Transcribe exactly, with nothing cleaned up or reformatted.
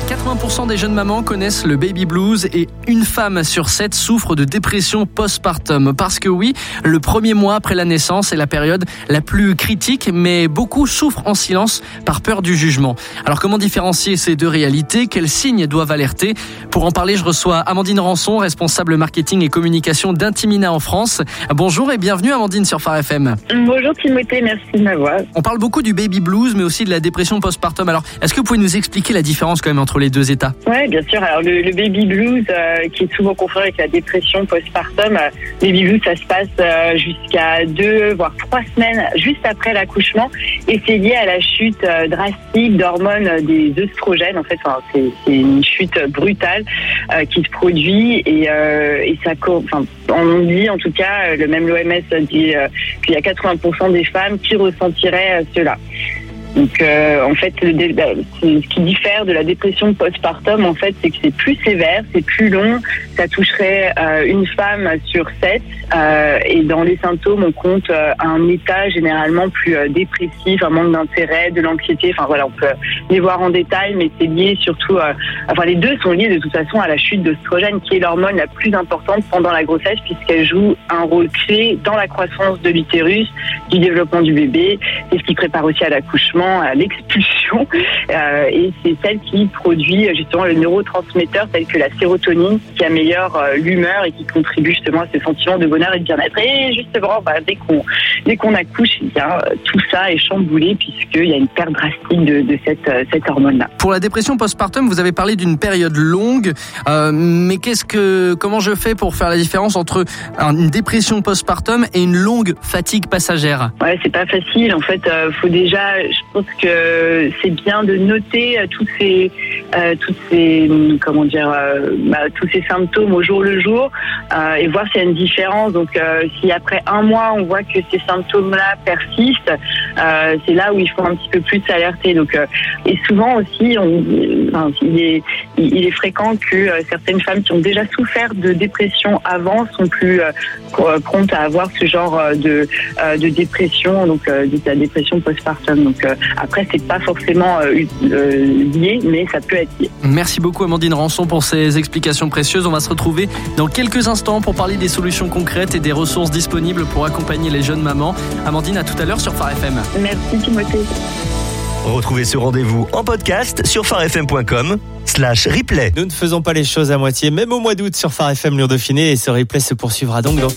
quatre-vingts pour cent des jeunes mamans connaissent le baby blues et une femme sur sept souffre de dépression postpartum. Parce que oui, le premier mois après la naissance est la période la plus critique, mais beaucoup souffrent en silence par peur du jugement. Alors comment différencier ces deux réalités ? Quels signes doivent alerter ? Pour en parler, je reçois Amandine Rançon, responsable marketing et communication d'Intimina en France. Bonjour et bienvenue Amandine sur Phare F M. Bonjour Timothée, merci de m'avoir. On parle beaucoup du baby blues, mais aussi de la dépression postpartum. Alors, est-ce que vous pouvez nous expliquer la différence quand même entre les deux états ? Oui, bien sûr. Alors, le, le baby blues, euh, qui est souvent confondu avec la dépression postpartum, euh, baby blues, ça se passe euh, jusqu'à deux, voire trois semaines juste après l'accouchement, et c'est lié à la chute euh, drastique d'hormones des œstrogènes. En fait, enfin, c'est, c'est une chute brutale euh, qui se produit, et, euh, et ça, enfin, on dit en tout cas, le même l'O M S dit euh, qu'il y a quatre-vingts pour cent des femmes qui ressentiraient euh, cela. Donc, euh, en fait, le, ce qui diffère de la dépression postpartum, en fait, c'est que c'est plus sévère, c'est plus long. Ça toucherait euh, une femme sur sept. Euh, et dans les symptômes, on compte euh, un état généralement plus euh, dépressif, un manque d'intérêt, de l'anxiété. Enfin voilà, on peut les voir en détail, mais c'est lié surtout. Euh, enfin, les deux sont liés de toute façon à la chute d'œstrogène, qui est l'hormone la plus importante pendant la grossesse, puisqu'elle joue un rôle clé dans la croissance de l'utérus, du développement du bébé. C'est ce qui prépare aussi à l'accouchement, à l'expulsion, euh, et c'est celle qui produit justement le neurotransmetteur tel que la sérotonine, qui améliore euh, l'humeur et qui contribue justement à ce sentiment de bonheur et de bien-être. Et justement, bah, dès qu'on dès qu'on accouche, eh bien, tout ça est chamboulé puisqu'il y a une perte drastique de, de cette, euh, cette hormone-là. Pour la dépression postpartum, vous avez parlé d'une période longue, euh, mais qu'est-ce que, comment je fais pour faire la différence entre une dépression postpartum et une longue fatigue passagère ? Ouais, c'est pas facile. En fait, euh, faut déjà, je pense que c'est bien de noter euh, tous ces, euh, toutes ces, comment dire, euh, bah, tous ces symptômes au jour le jour euh, et voir s'il y a une différence. Donc, euh, si après un mois on voit que ces symptômes-là persistent, euh, c'est là où il faut un petit peu plus s'alerter. Donc, euh, et souvent aussi, on, enfin, il est, il est fréquent que euh, certaines femmes qui ont déjà souffert de dépression avant sont plus euh, promptes à avoir ce genre de, euh, de dépression, donc euh, de la dépression postpartum. Donc euh, après, c'est pas forcément euh, euh, lié, mais ça peut être lié. Merci beaucoup Amandine Rançon pour ces explications précieuses. On va se retrouver dans quelques instants pour parler des solutions concrètes et des ressources disponibles pour accompagner les jeunes mamans. Amandine, à tout à l'heure sur Phare F M. Merci Timothée. Retrouvez ce rendez-vous en podcast sur pharefm point com slash replay. Nous ne faisons pas les choses à moitié, même au mois d'août sur Phare F M Lyon Dauphiné, et ce replay se poursuivra donc dans